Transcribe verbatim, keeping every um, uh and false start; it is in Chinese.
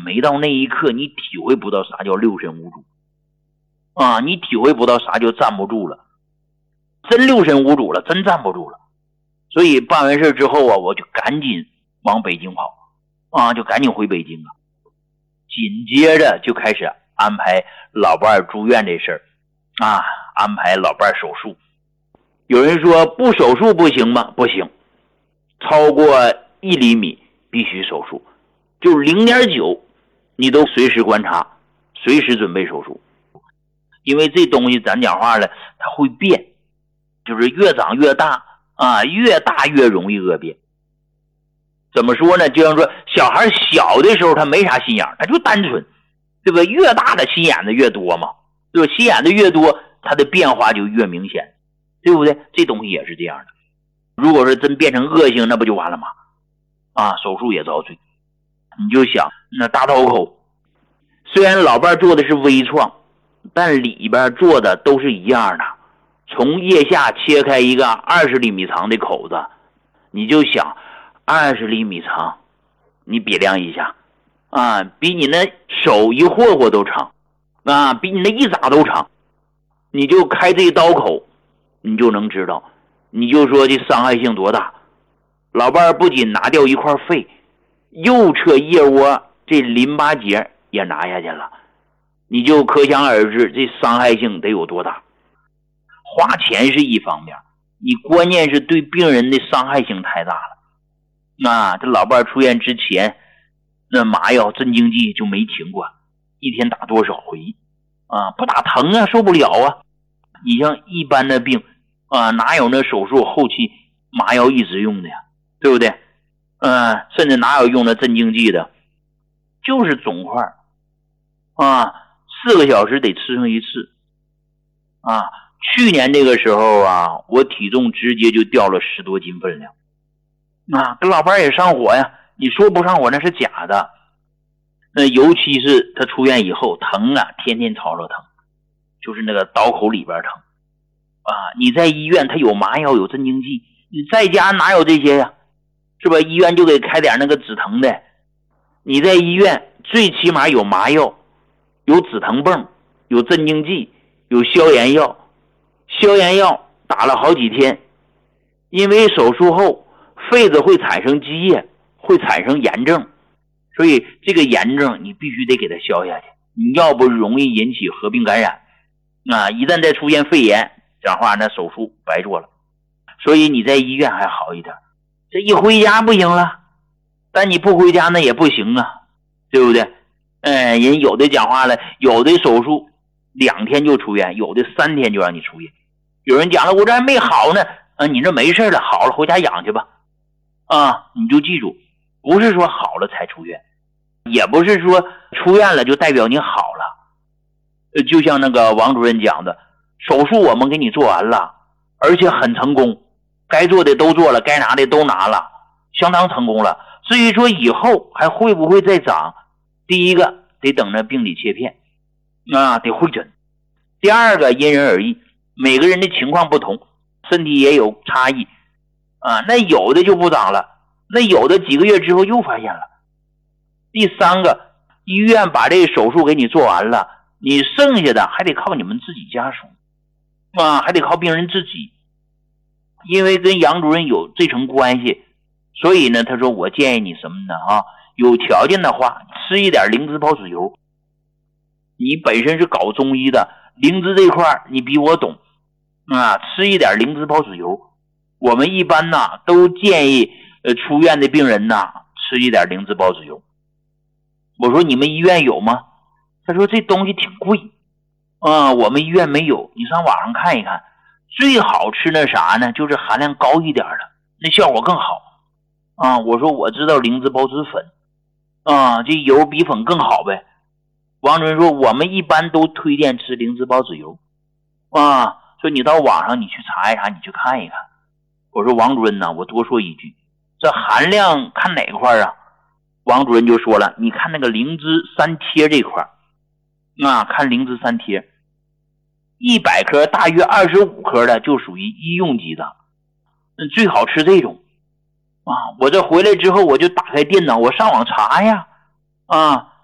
没到那一刻，你体会不到啥叫六神无主啊，你体会不到啥叫站不住了，真六神无主了，真站不住了。所以办完事之后啊，我就赶紧往北京跑啊，就赶紧回北京了。紧接着就开始安排老伴儿住院这事儿啊，安排老伴儿手术。有人说不手术不行吗？不行，超过一厘米必须手术，就 零点九 你都随时观察，随时准备手术。因为这东西咱讲话了，它会变，就是越长越大啊，越大越容易恶变。怎么说呢？就像说小孩小的时候他没啥心眼，他就单纯，对吧？越大的心眼子越多嘛，对吧？心眼子越多，他的变化就越明显，对不对？这东西也是这样的。如果说真变成恶性，那不就完了吗？啊，手术也遭罪。你就想那大刀口，虽然老伴做的是微创，但里边做的都是一样的。从腋下切开一个二十厘米长的口子，你就想二十厘米长，你比量一下啊，比你那手一霍霍都长啊，比你那一眨都长。你就开这刀口，你就能知道，你就说这伤害性多大。老伴不仅拿掉一块肺，右侧腋窝这淋巴结也拿下去了，你就可想而知这伤害性得有多大。花钱是一方面，你关键是对病人的伤害性太大了。啊，这老伴出院之前，那麻药镇静剂就没停过，一天打多少回啊？不打疼啊，受不了啊。你像一般的病啊，哪有那手术后期麻药一直用的呀？对不对？嗯、呃，甚至哪有用的镇静剂的？就是肿块啊，四个小时得吃上一次啊。去年这个时候啊，我体重直接就掉了十多斤分量啊，跟老伴也上火呀，你说不上火那是假的。那尤其是他出院以后疼啊，天天吵吵疼，就是那个刀口里边疼啊。你在医院他有麻药有镇静剂，你在家哪有这些呀？是吧？医院就给开点那个止疼的，你在医院最起码有麻药，有止疼泵，有镇静剂，有消炎药。消炎药打了好几天，因为手术后肺子会产生积液，会产生炎症，所以这个炎症你必须得给它消下去，你要不容易引起合并感染啊！一旦再出现肺炎，讲话那手术白做了。所以你在医院还好一点，这一回家不行了，但你不回家那也不行啊，对不对？嗯，人有的讲话了，有的手术两天就出院，有的三天就让你出院。有人讲了，我这还没好呢，啊，你这没事了，好了回家养去吧。啊，你就记住，不是说好了才出院，也不是说出院了就代表你好了。呃，就像那个王主任讲的，手术我们给你做完了，而且很成功，该做的都做了，该拿的都拿了，相当成功了。至于说以后还会不会再长，第一个得等着病理切片啊，得会诊。第二个因人而异，每个人的情况不同，身体也有差异啊。那有的就不长了，那有的几个月之后又发现了。第三个，医院把这个手术给你做完了，你剩下的还得靠你们自己家属啊，还得靠病人自己。因为跟杨主任有这层关系，所以呢，他说我建议你什么呢啊？有条件的话，吃一点灵芝孢子油。你本身是搞中医的，灵芝这块你比我懂啊，吃一点灵芝孢子油。我们一般呢都建议呃出院的病人呢吃一点灵芝孢子油。我说你们医院有吗？他说这东西挺贵啊，我们医院没有，你上网上看一看。最好吃那啥呢，就是含量高一点的，那效果更好啊。我说我知道灵芝孢子粉啊，这油比粉更好呗。王主任说我们一般都推荐吃灵芝孢子油啊，说你到网上你去查一查，你去看一看。我说王主任呢，我多说一句，这含量看哪块啊？王主任就说了，你看那个灵芝三贴这块啊，看灵芝三贴，一百颗大约二十五颗的就属于医用级的，最好吃这种啊。我这回来之后我就打开电脑，我上网查呀啊，